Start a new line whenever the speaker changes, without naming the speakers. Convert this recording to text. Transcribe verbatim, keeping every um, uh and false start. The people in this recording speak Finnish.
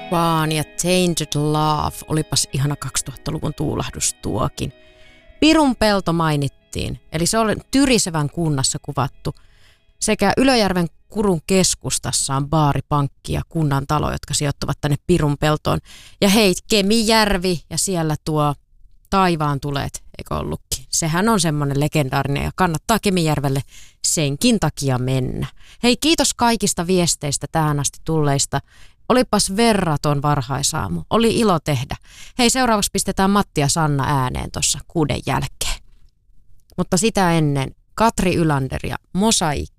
One ja Tainted Love, olipas ihana kaksituhattaluvun tuulahdus tuokin. Pirun pelto mainittiin, eli se on Tyrisevän kunnassa kuvattu. Sekä Ylöjärven Kurun keskustassa on baari, pankki ja kunnan talo, jotka sijoittuvat tänne Pirun peltoon. Ja hei, Kemijärvi ja siellä tuo Taivaan tulet, eikö ollutkin? Sehän on semmoinen legendaarinen ja kannattaa Kemijärvelle senkin takia mennä. Hei, kiitos kaikista viesteistä tähän asti tulleista. Olipas verraton varhaisaamu. Oli ilo tehdä. Hei, seuraavaksi pistetään Matti ja Sanna ääneen tuossa kuuden jälkeen. Mutta sitä ennen Katri Ylander ja Mosaikki.